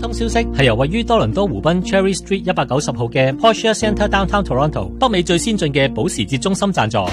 通消息係由位於多倫多湖濱 Cherry Street 190號嘅 Porsche Centre Downtown Toronto 北美最先進嘅保時捷中心贊助。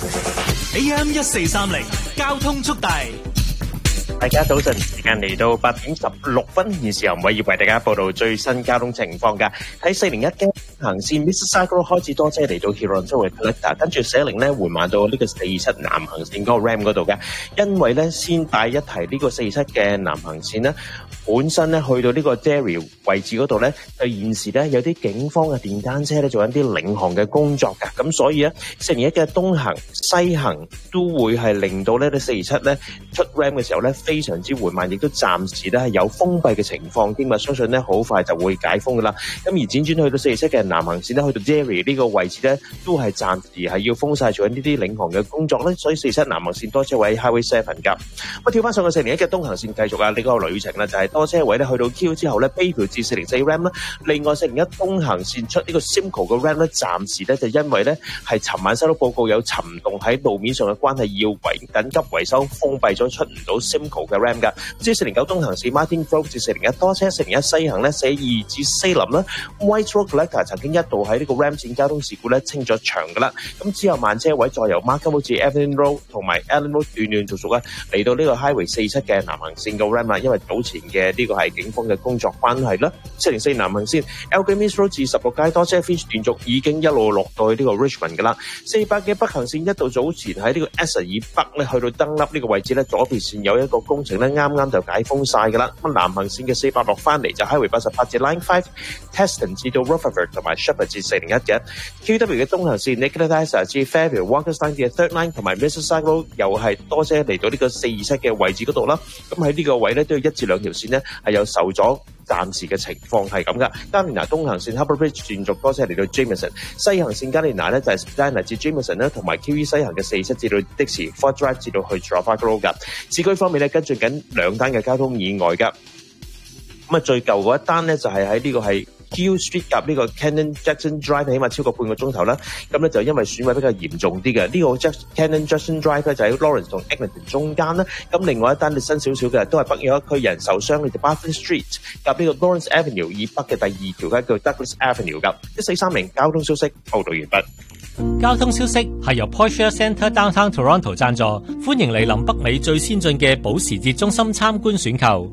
AM 1430交通速遞。 大家早晨，時間嚟到8:16，現時由偉業為大家報道最新交通情況㗎。喺401嘅行線 Mississauga 開始多車嚟到 Huron 周圍 Collector， 跟住410咧緩慢到呢個47南行線嗰個 Ram 嗰度嘅。因為咧先帶一提呢個47嘅南行線咧，本身咧去到呢個 Derry 位置嗰度咧，就現時咧有啲警方嘅電單車咧做緊啲領航嘅工作㗎。咁所以咧401嘅東行、西行都會係令到咧427咧出 Ram 嘅時候咧非常之緩慢，亦都暫時咧係有封閉嘅情況添啊！相信咧好快就會解封噶啦。咁而輾轉去到427嘅南行線咧，去到 Derry 呢個位置咧，都係暫時係要封晒做緊呢啲領航嘅工作咧。所以427南行線多車位 Highway 7噶。咁跳翻上去401嘅東行線繼續啊！呢個旅程咧就係多車位咧去到 Q 之後咧，卑調至404 Ram 啦。另外401東行線出呢個 Simcoe 嘅 Ram 咧，暫時咧就因為咧係尋晚收到報告有沉洞喺路面上嘅關係，要緊急維修封閉咗，出唔到 Simcoe嘅 Ram 噶。至於409東行線 Martin Grove 至401多車，401西行咧42至4林啦。White Road Collector 曾經一度喺呢個 Ram 線交通事故咧清咗場噶啦。咁之後慢車位再由 Markham 至 Evelyn Road 同埋 Allen Road 斷斷續續咧嚟到呢個 Highway 47嘅南行線嘅 Ram 啦，因為早前嘅呢個係警方嘅工作關係啦。404南行線 Elgin Road 至16街多車 Finch 斷續已經一路落到去呢個 Richmond 噶啦。400嘅北行線一度早前喺呢個 Essex 以北咧去到登粒呢個位置咧，左邊線有一個工程咧啱啱就解封晒噶啦。咁南行線嘅400落翻嚟就 Highway 88至 Line 5 Teston 至到 Rutherford 同埋 Shepherd 至401嘅 QW 嘅東行線 Nicola 至 Fairview Walker's Line 嘅 Third Line 同埋 Mississauga Road 又係多車嚟到呢個427嘅位置嗰度啦。咁喺呢個位咧都有1至2條線咧係有受阻。暫時嘅情況係咁噶。加連拿東行線 Harbour Bridge 轉續多車嚟到 Jameson， 西行線加連拿咧就係 Spadina 至 Jameson 咧，同埋 QE 西行嘅47至到 Dixie Fort Drive 至到去 Trafalgar Road 噶。市區方面咧跟進緊2單嘅交通意外噶。咁啊最舊嗰一單咧就係喺呢個係Q Street 夾呢個 Cannon Jackson Drive 起碼超過半個鐘頭啦，咁咧就因為損毀比較嚴重啲嘅，呢個 Cannon Jackson Drive 咧就喺 Lawrence 同 Eglinton 中間啦，咁另外一單新少少嘅都係北有一區人受傷，就 Bartlett Street 夾呢個 Lawrence Avenue 以北嘅第2條街叫 Douglas Avenue 噶。1430交通消息報道完畢。 交通消息係由 Porsche Centre Downtown Toronto 贊助，歡迎嚟臨北美最先進嘅保時捷中心參觀選購。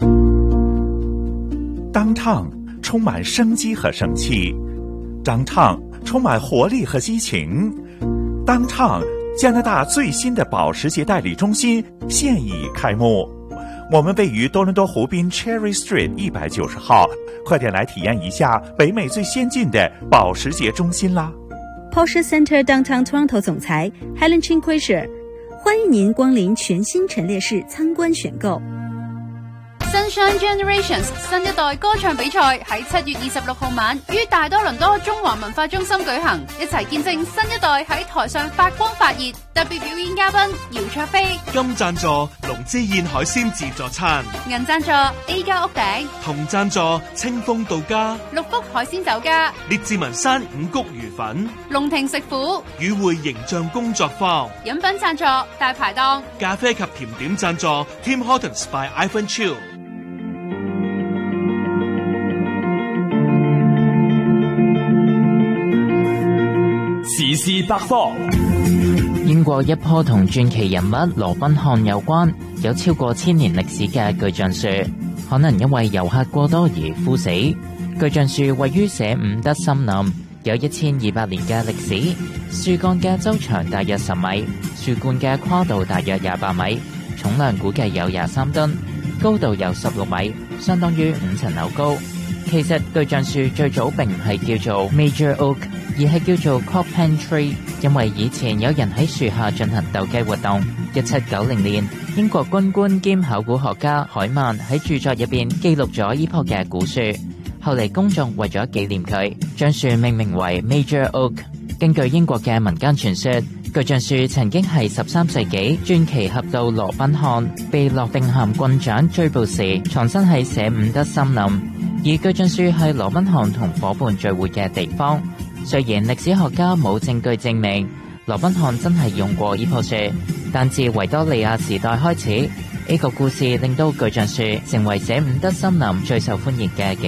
Downtown充滿生機和生氣 ，Downtown 充滿活力和激情 ，Downtown 加拿大最新的保時捷代理中心現已開幕。我們位於多倫多湖濱 Cherry Street 190號，快點來體驗一下北美最先進的保時捷中心啦 ！Porsche Centre Downtown Toronto 總裁 Helen Chin Quisher， 歡迎您光臨全新陳列室參觀選購。 Sunshine Generations 新一代歌唱比賽喺7月26號晚於大多倫多中華文化中心舉行，一齊見證新一代喺台上發光發熱。特別表演嘉賓姚卓飛， 金贊助龍之燕海鮮自助餐， 銀贊助 A 家屋頂， 銅贊助清風到家， 六福海鮮酒家， 列治文山五穀魚粉， 龍庭食府， 與會形象工作坊， 飲品贊助大排檔， 咖啡及甜點贊助 Tim Hortons by Ivan Chill。 時事百科。 英國一棵同傳奇人物羅賓漢有關，有超過1000年歷史嘅巨橡樹，可能因為遊客過多而枯死。巨橡樹位於舍伍德森林，有1200年嘅歷史。樹幹嘅周長大約10米，樹冠嘅跨度大約28米，重量估計有23噸，高度有16米，相當於5層樓高。其實巨橡樹最早並唔係叫做 Major Oak， 而係叫做 Copland Tree， 因為以前有人喺樹下進行鬥雞活動。1790年，英國軍官兼考古學家海曼喺著作入邊記錄咗呢棵嘅古樹。後嚟公眾為咗紀念佢，將樹命名為 Major Oak。根據英國嘅民間傳說，巨橡樹曾經係13世紀傳奇俠盜羅賓漢被諾定咸郡長追捕時藏身喺舍伍德森林。而巨橡樹係羅賓漢同伙伴聚會嘅地方。雖然歷史學家冇證據證明羅賓漢真係用過呢棵樹，但自維多利亞時代開始，呢個故事令到巨橡樹成為舍伍德森林最受歡迎嘅景